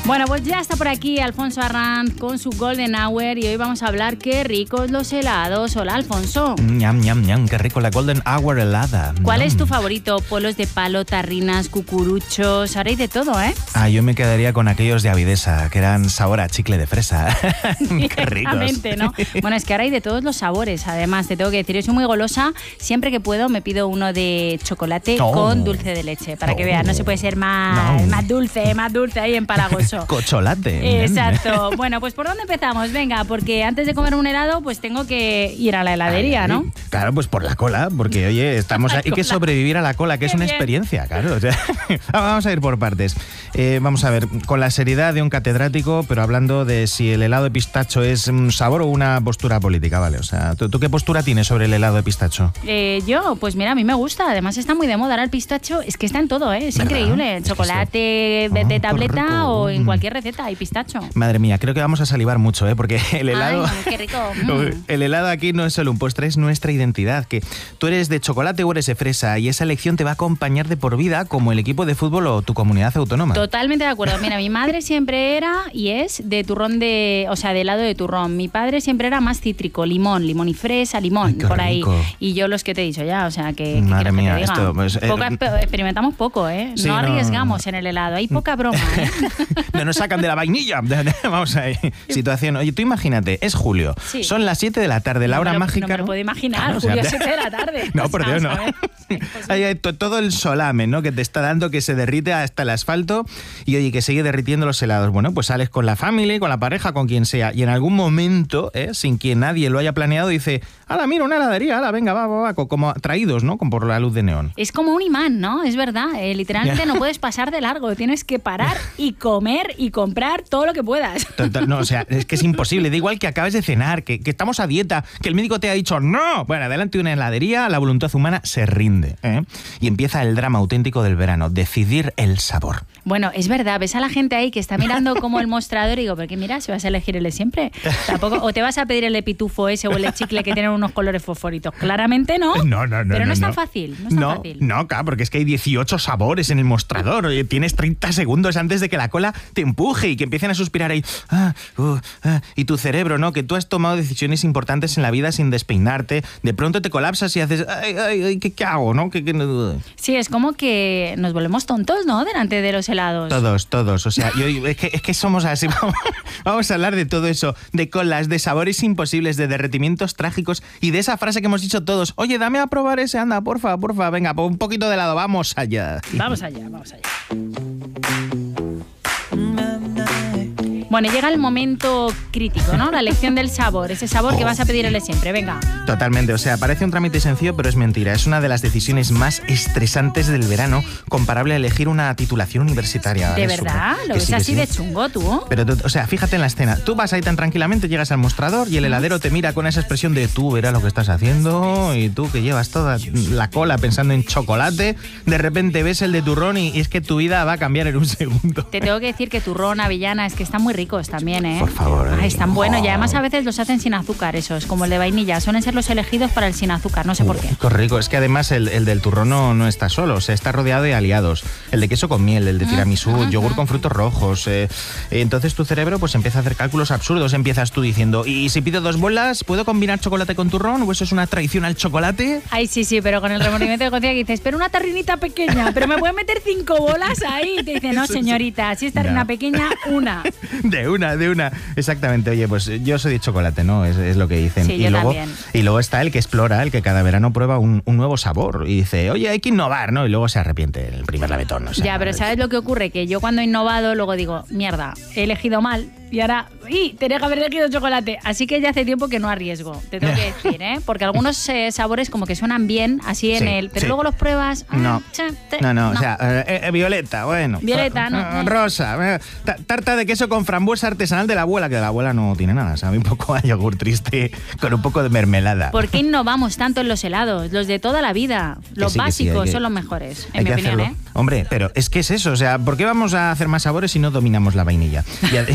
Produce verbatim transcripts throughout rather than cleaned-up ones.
Bueno, pues ya está por aquí Alfonso Arranz con su Golden Hour y hoy vamos a hablar qué ricos los helados. Hola, Alfonso. Ñam, ñam, ñam, qué rico la Golden Hour helada. ¿Cuál ñam. es tu favorito? Polos de palo, tarrinas, cucuruchos, ahora hay de todo, ¿eh? Ah, yo me quedaría con aquellos de Avidesa, que eran sabor a chicle de fresa. Qué ricos. Exactamente, ¿no? Bueno, es que ahora hay de todos los sabores, además, te tengo que decir, yo soy muy golosa, siempre que puedo me pido uno de chocolate oh. con dulce de leche, para oh. que veas, no se puede ser más, no. más dulce, más dulce ahí empalagoso. Cocholate. Exacto. Bueno, pues ¿por dónde empezamos? Venga, porque antes de comer un helado, pues tengo que ir a la heladería, ¿no? Claro, pues por la cola, porque oye, estamos hay que sobrevivir a la cola, que Qué es una bien. experiencia, claro. O sea, vamos a ir por partes. Eh, vamos a ver, con la seriedad de un catedrático, pero hablando de si el helado de pistacho es un sabor o una postura política, ¿vale? O sea, ¿tú, tú qué postura tienes sobre el helado de pistacho? Eh, yo, pues mira, a mí me gusta. Además está muy de moda ahora el pistacho. Es que está en todo, ¿eh? Es ¿verdad? increíble. El Es chocolate de, oh, de qué tableta rico. o en cualquier receta hay pistacho. Madre mía, creo que vamos a salivar mucho, ¿eh? Porque el helado... Ay, qué rico. Mm. El helado aquí no es solo un postre, es nuestra identidad. Que tú eres de chocolate o eres de fresa y esa elección te va a acompañar de por vida como el equipo de fútbol o tu comunidad autónoma. Totalmente de acuerdo. Mira, mi madre siempre era y es de turrón de... O sea, de helado de turrón. Mi padre siempre era más cítrico, limón, limón y fresa, limón, Ay, qué por ahí. rico. Y yo los que te he dicho ya, o sea, que... que Madre quieres que mía, te diga. esto, pues, eh, Poco exper- experimentamos poco, ¿eh? Sí, no no. arriesgamos en el helado. Hay poca broma, ¿eh? No nos sacan de la vainilla. Vamos ahí. Situación. Oye, tú imagínate, es julio. Sí. Son las siete de la tarde, la No hora me lo- mágica. No me lo puedo imaginar, Claro, o sea, julio siete de la tarde. No, por Dios, no. Vamos a ver. Es posible. Hay, hay to- todo el solame, ¿no? Que te está dando que se derrite hasta el asfalto y oye, que sigue derritiendo los helados. Bueno, pues sales con la familia, con la pareja, con quien sea, y en algún momento, ¿eh? sin que nadie lo haya planeado, dice, ¡hala, mira, una heladería! ¡Hala, venga, va, va, va! co- Como atraídos, ¿no? Con por la luz de neón. Es como un imán, ¿no? Es verdad. eh, literalmente no puedes pasar de largo. Tienes que parar y comer y comprar todo lo que puedas. Total, no, o sea, es que es imposible. Da igual que acabes de cenar, que, que estamos a dieta, que el médico te ha dicho ¡no! Bueno, adelante de una heladería, la voluntad humana se rinde, ¿eh? Y empieza el drama auténtico del verano, decidir el sabor. Bueno, es verdad. Ves a la gente ahí que está mirando como el mostrador y digo, ¿pero qué mira? Si vas a elegir el de siempre. Tampoco, o te vas a pedir el de pitufo ese o el de chicle que tienen unos colores fosforitos. Claramente no. No, no, no. Pero no, no es tan no. fácil. No es tan no, fácil. no, claro, porque es que hay dieciocho sabores en el mostrador. Oye, tienes treinta segundos antes de que la cola te empuje y que empiecen a suspirar ahí. Ah, uh, ah, y tu cerebro, ¿no? Que tú has tomado decisiones importantes en la vida sin despeinarte. De pronto te colapsas y haces, ay, ay, ay, ¿qué, qué hago, no? ¿Qué, qué no? Sí, es como que nos volvemos tontos, ¿no? Delante de los helados. Todos, todos. O sea, yo, es, que, es que somos así. Vamos, vamos a hablar de todo eso. De colas, de sabores imposibles, de derretimientos trágicos y de esa frase que hemos dicho todos. Oye, dame a probar ese, anda, porfa, porfa. Venga, un poquito de helado, vamos allá. Vamos allá, vamos allá. Bueno, llega el momento crítico, ¿no? La elección del sabor, ese sabor que vas a pedirle siempre, venga. Totalmente, o sea, parece un trámite sencillo, pero es mentira. Es una de las decisiones más estresantes del verano, comparable a elegir una titulación universitaria. ¿De ¿vale? verdad? Súper. ¿Lo Que ves sí, que así sí. de chungo tú? Pero, tú- o sea, fíjate en la escena. Tú vas ahí tan tranquilamente, llegas al mostrador y el heladero te mira con esa expresión de tú verás lo que estás haciendo y tú que llevas toda la cola pensando en chocolate, de repente ves el de turrón y, y es que tu vida va a cambiar en un segundo. Te tengo que decir que turrón, avellana, es que están muy ricos también, ¿eh? Por favor. Ay, están buenos y además Oh. a veces los hacen sin azúcar, esos, como el de vainilla. Suelen ser los elegidos para el sin azúcar, no sé por qué. Qué rico. Es que además el, el del turrón no, no está solo, o sea, está rodeado de aliados. El de queso con miel, el de tiramisú, yogur con frutos rojos. Eh, entonces tu cerebro pues empieza a hacer cálculos absurdos. Empiezas tú diciendo, ¿y si pido dos bolas, puedo combinar chocolate con turrón? ¿O eso es una traición al chocolate? Ay, sí, sí, pero con el remordimiento de conciencia que dices, pero una tarrinita pequeña, pero me pueden meter cinco bolas ahí. Y te dice, no, señorita, si es tarrina No. pequeña, una. De una, de una. Exactamente. Oye, pues yo soy de chocolate, ¿no? Es, es lo que dicen. Sí, y yo luego, también. Y luego está el que explora, el que cada verano prueba un, un nuevo sabor y dice, oye, hay que innovar, ¿no? Y luego se arrepiente el primer lametón. O sea, Ya, pero ¿sabes lo que ocurre? Que yo cuando he innovado luego digo, mierda, he elegido mal y ahora, ¡y! Tenía que haber elegido chocolate. Así que ya hace tiempo que no arriesgo, te tengo que decir, ¿eh? Porque algunos eh, sabores como que suenan bien así en Sí, el... Pero sí. luego los pruebas... ah, No, che, te- no, no, o sea, eh, eh, violeta, bueno. Violeta, no, Eh, no. Rosa, eh, ta- tarta de queso con frambuesa artesanal de la abuela, que de la abuela no tiene nada, sabe un poco a yogur triste con un poco de mermelada. ¿Por qué innovamos tanto en los helados? Los de toda la vida. Los sí, que sí, básicos hay que- son los mejores, en Hay mi que opinión, hacerlo. ¿eh? Hombre, pero es que es eso, o sea, ¿por qué vamos a hacer más sabores si no dominamos la vainilla? Y, es que es así.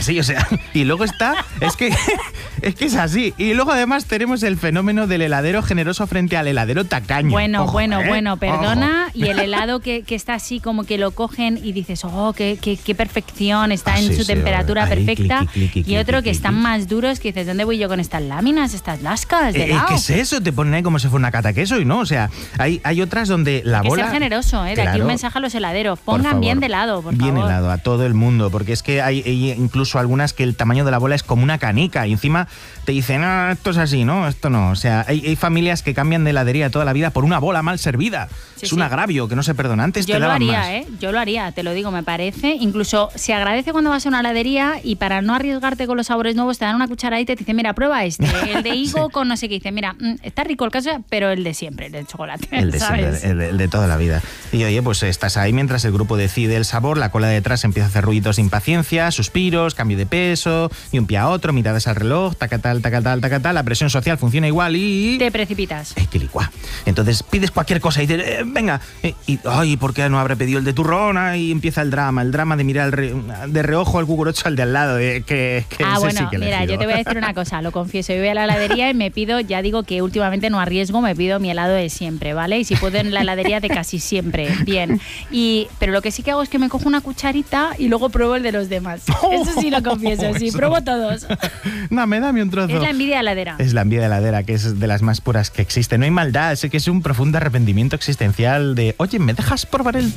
así, o sea, y luego está, es que, es que es así. Y luego además tenemos el fenómeno del heladero generoso frente al heladero tacaño. Bueno, Ojo, bueno, ¿eh? bueno, perdona. Ojo. Y el helado que, que está así como que lo cogen y dices, oh, qué, qué, qué perfección, está Ah, en sí, su sí, temperatura ahí, perfecta. cliqui, cliqui, Y cliqui, otro que cliqui. están más duros que dices, ¿dónde voy yo con estas láminas, estas lascas de Eh, helado? ¿Qué es eso? Te ponen ahí como si fuera una cata queso y no, o sea, hay, hay otras donde la Hay que bola... ser generoso, ¿eh? De aquí Claro. un mensaje a los heladeros. Por Pongan favor. bien de helado, por Bien favor. helado a todo el mundo, porque es que hay, hay incluso algunas que el tamaño de la bola es como una canica y encima te dicen, no, esto es así, no, esto no. O sea, hay, hay familias que cambian de heladería toda la vida por una bola mal servida. Sí, es sí. un agravio que no se perdona. Antes Yo te lo daban haría, más. ¿eh? Yo lo haría, te lo digo, me parece. Incluso se agradece cuando vas a una heladería y para no arriesgarte con los sabores nuevos te dan una cucharadita y te dicen, mira, prueba este, el de higo con no sé qué. Dice, mira, mm, está rico el caso, pero el de siempre, el de chocolate. El de, ¿sabes? siempre, el, de- el de toda la vida. Y oye, pues estás ahí mientras el grupo decide el sabor, la cola de detrás empieza a hacer ruidos de impaciencia, suspiros, cambio de peso, de un pie a otro, miradas al reloj, tacatal, tacatal, tacatal, la presión social funciona igual y... Te precipitas. Eh, tilicuá. Entonces pides cualquier cosa y dices, eh, venga, eh, y ay, ¿por qué no habré pedido el de turrón? Y empieza el drama, el drama de mirar al re- de reojo al cucurocho al de al lado, eh, que, que Ah, ese bueno, sí que he mira, elegido. yo te voy a decir una cosa, lo confieso, yo voy a la heladería y me pido, ya digo que últimamente no arriesgo, me pido mi helado de siempre, ¿vale? Y si puedo en la heladería de casi siempre, bien. Y, pero lo que sí que hago es que me cojo una cucharita y luego pruebo el de los demás. Eso sí lo confieso, sí, Eso. pruebo todos. Dame, dame un trozo. Es la envidia heladera. Es la envidia heladera, que es de las más puras que existe. No hay maldad, sé que es un profundo arrepentimiento existencial de, oye, ¿me dejas probar el